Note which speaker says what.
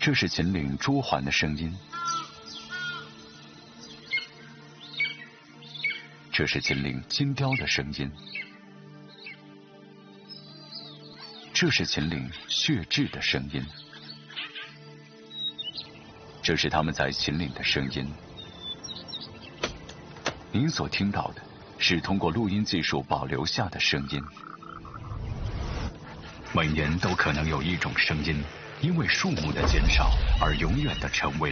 Speaker 1: 这是秦岭朱鹮的声音，这是秦岭金雕的声音，这是秦岭血雉的声音，这是他们在秦岭的声音。您所听到的是通过录音技术保留下的声音。每年都可能有一种声音因为数目的减少而永远地成为